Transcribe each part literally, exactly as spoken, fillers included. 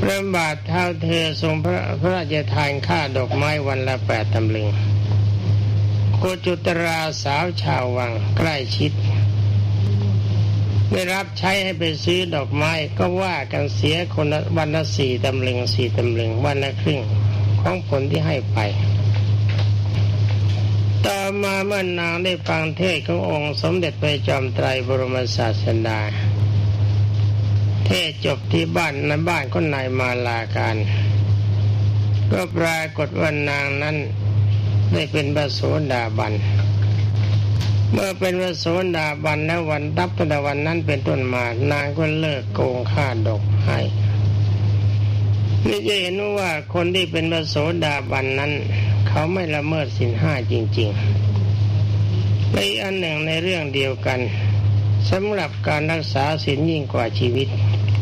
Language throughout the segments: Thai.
พระบาทเท้าเธอทรงพระพระราชทานค่าดอกไม้วันละแปดตำลึงโคจุตราสาวชาววังใกล้ชิดได้รับใช้ให้ไปซื้อดอกไม้ก็ว่ากันเสียคนละวันละสี่ตำลึงสี่ตำลึงวันละครึ่งของผลที่ให้ไปต่อมาเมื่อนางได้ฟังเทศขององค์สมเด็จพระจอมไตรบรมศาสดาเทศจบที่บ้านในบ้านคนนายมาลาการก็ปรากฏว่านางนั้นได้เป็นพระโสดาบันเมื่อเป็นพระโสดาบันแล้ววันนับตั้งแต่วันนั้นเป็นต้นมานางก็เลิกโกงค่าดอกให้นี่จะเห็นว่าคนที่เป็นพระโสดาบันนั้นเขาไม่ละเมิดศีลห้าจริงๆในอันหนึ่งในเรื่องเดียวกันสำหรับการรักษาศีลยิ่งกว่าชีวิต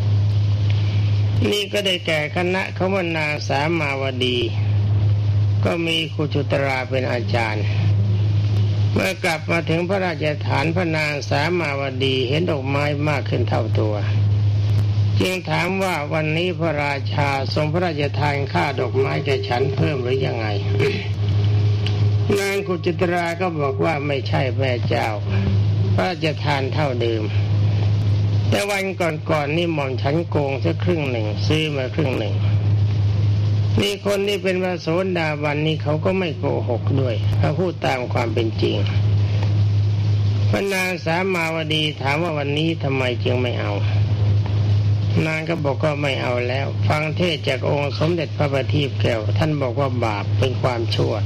นี่ก็ได้แก่คณะเขาว่านางสามาวดีก็มีครูจุตราเป็นอาจารย์เมื่อกลับมาถึงพระราชฐานพระนางสามาวดีเห็นดอกไม้มากขึ้นเท่าตัวจึงถามว่าวันนี้พระราชาทรงพระราชทานค่าดอกไม้แก่ฉันเพิ่มหรือยังไง นางกุจิตราก็บอกว่าไม่ใช่แม่เจ้าพระราชทานเท่าเดิมแต่วันก่อนๆ นี่หม่อมฉันโกงสักครึ่งหนึ่งซื้อมาครึ่งหนึ่งนี่คนที่เป็นพระโสดาบันนี่เขาก็ไม่โกหกด้วยเขาพูดตามความเป็นจริงพระนางสามาวดีถามว่าวันนี้ทำไมจึงไม่เอานางก็บอกก็ไม่เอาแล้วฟังเทศจากองค์สมเด็จพระบัณฑิตแก้วท่านบอกว่าบาปเป็นความชั่ว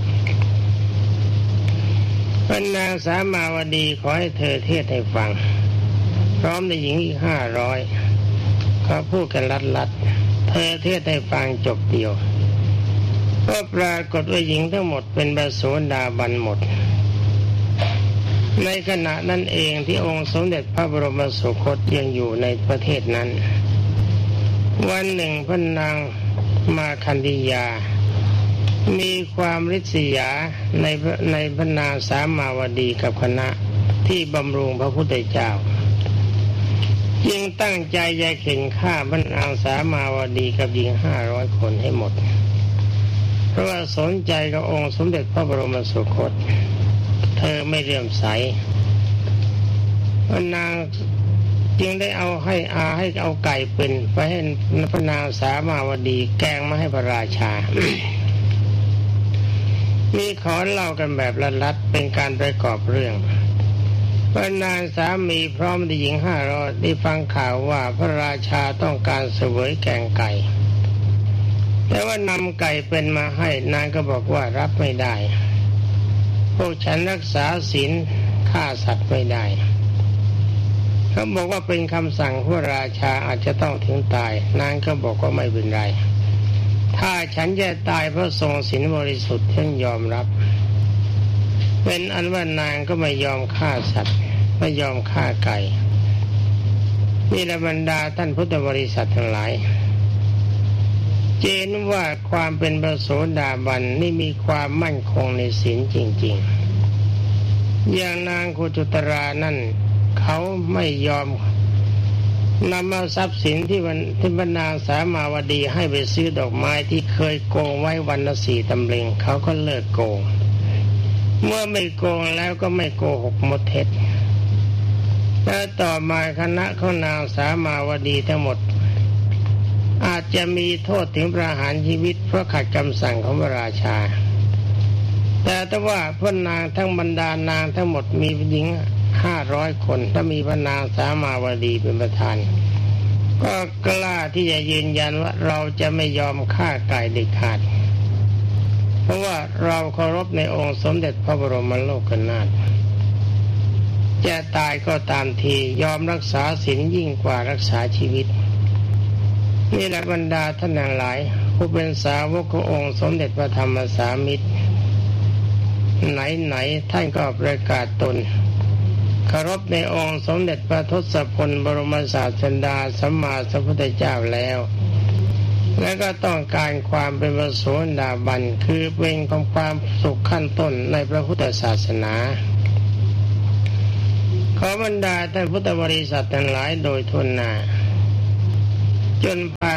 พระนางสามาวดีขอให้เธอเทศให้ฟังพร้อมด้วยหญิงอีกห้าร้อยเขาพูดกันลัดๆเธอเทศให้ฟังจบเดียวก็ปรากฏว่าหญิงทั้งหมดเป็นพระโสดาบันหมดในขณะนั้นเองที่องค์สมเด็จพระบรมสุคตยังอยู่ในประเทศนั้นวันหนึ่งพระนางมาคันธียามีความริษยาในในพระนางสามาวดีกับคณะที่บำรุงพระพุทธเจ้าจึงตั้งใจจะเข็นฆ่าพระนางสามาวดีกับหญิงห้าร้อยคนให้หมดเพราะว่าสนใจกับองค์สมเด็จพระบรมสุคตเธอไม่เลื่อมใสพระนางจึงได้เอาให้อาให้เอาไก่เป็นไปให้พระนางสามาวดีแกงมาให้พระราชา มีขอเล่ากันแบบลัดๆเป็นการประกอบเรื่องพระนางสามีพร้อมด้วยหญิงห้าร้อยได้ฟังข่าวว่าพระราชาต้องการเสวยแกงไก่แต่ว่านำไก่เป็นมาให้นางก็บอกว่ารับไม่ได้พวกฉันรักษาศีลฆ่าสัตว์ไม่ได้เขาบอกว่าเป็นคำสั่งพระราชาอาจจะต้องถึงตายนางก็บอกว่าไม่เป็นไรถ้าฉันจะตายเพราะทรงศีลบริสุทธิ์ฉันยอมรับเป็นอันว่านางก็ไม่ยอมฆ่าสัตว์ไม่ยอมฆ่าไก่นี่แหละบรรดาท่านพุทธบริษัททั้งหลายเจนว่าความเป็นพระโสดาบันนี่มีความมั่นคงในศีลจริงๆอย่างนางกุจุตรานั่นเขาไม่ยอมนำเอาทรัพย์สินที่วันที่พระนางสามาวดีให้ไปซื้อดอกไม้ที่เคยโกงไว้วันละสี่ตำลึงเขาก็เลิกโกงเมื่อไม่โกงแล้วก็ไม่โกหกมดเท็จและต่อมาคณะของนางสามาวดีทั้งหมดอาจจะมีโทษถึงประหารชีวิตเพราะขัดคำสั่งของพระราชาแต่ถ้าว่าพระนางทั้งบรรดานางทั้งหมดมีหญิงห้าร้อยคนถ้ามีพระนางสามาวดีเป็นประธานก็กล้าที่จะยืนยันว่าเราจะไม่ยอมฆ่าไก่เด็ดขาดเพราะว่าเราเคารพในองค์สมเด็จพระบรมโลกนาถจะตายก็ตามทียอมรักษาศีลยิ่งกว่ารักษาชีวิตนี่แหละบรรดาท่านทั้งหลายผู้เป็นสาวกขององค์สมเด็จพระธรรมสามิตรไหนๆท่านก็ประกาศตนเคารพในองค์สมเด็จพระทศพลบรมศาสดาสัมมาสัมพุทธเจ้าแล้วและก็ต้องการความเป็นพระโสดาบันคือเป็นของความสุขขั้นต้นในพระพุทธศาสนาขอบรรดาท่านพุทธบริษัททั้งหลายโดยทั่วหน้าจนพา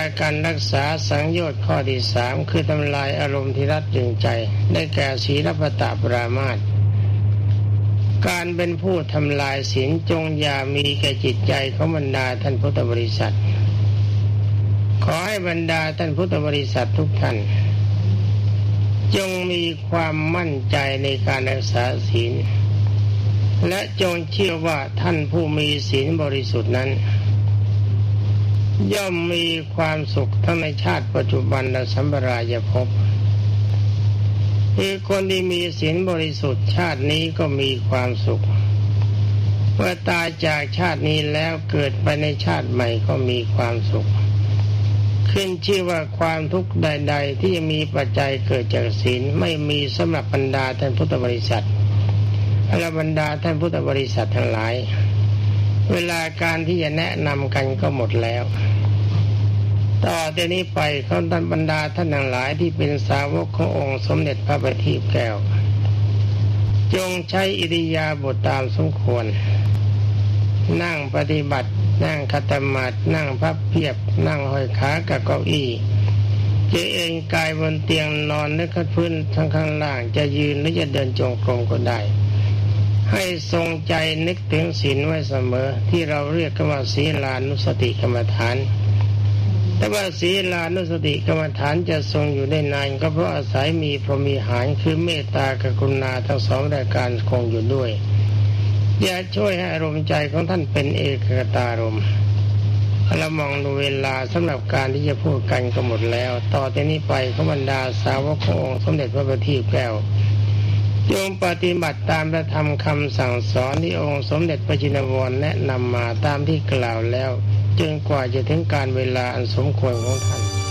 การรักษาสังโยชน์ข้อที่สามคือทำลายอารมณ์ที่รัดรึงใจได้แก่ศีลปตปรามาสการเป็นผู้ทำลายศีลจงอย่ามีแก่จิตใจของบรรดาท่านพุทธบริษัทขอให้บรรดาท่านพุทธบริษัททุกท่านจงมีความมั่นใจในการรักษาศีลและจงเชื่อว่าท่านผู้มีศีลบริสุทธิ์นั้นย่อมมีความสุขทั้งในชาติปัจจุบันและสัมปรายภพคือคนที่มีศีลบริสุทธิ์ชาตินี้ก็มีความสุขเมื่อตายจากชาตินี้แล้วเกิดไปในชาติใหม่ก็มีความสุขขึ้นชื่อว่าความทุกข์ใดๆที่มีปัจจัยเกิดจากศีลไม่มีสำหรับบรรดาท่านพุทธบริษัทและบรรดาท่านพุทธบริษัททั้งหลายเวลาการที่จะแนะนำกันก็หมดแล้วต่อแต่นี้ไปท่านบรรดาท่านทั้งหลายที่เป็นสาวกขององค์สมเด็จพระบัณฑิตแก้วจงใช้อิริยาบถตามสมควรนั่งปฏิบัตินั่งขัดสมาธินั่งพับเพียบนั่งห้อยขากับเก้าอี้จะเอนกายบนเตียงนอนนึกพื้นทั้งข้างล่างจะยืนหรือจะเดินจงกรมก็ได้ให้ทรงใจนึกถึงศีลไว้เสมอที่เราเรียกกันว่าศีลานุสติกรรมฐานแต่ว่าศีลานุสติกรรมฐานจะทรงอยู่ได้นานก็เพราะอาศัยมีพรหมิหารคือเมตตากรุณาทั้งสองรายการคงอยู่ด้วยอย่าช่วยให้อารมณ์ใจของท่านเป็นเอกตารมณ์เรามองดูเวลาสำหรับการที่จะพูดกันก็หมดแล้วต่อจากนี้ไปขบรรดาสาวกขององค์สมเด็จพระบัณฑิตแก้วจงปฏิบัติตามพระธรรมคำสั่งสอนที่องค์สมเด็จพระจินวรแนะนำมาตามที่กล่าวแล้วจนกว่าจะถึงการเวลาอันสมควรของท่าน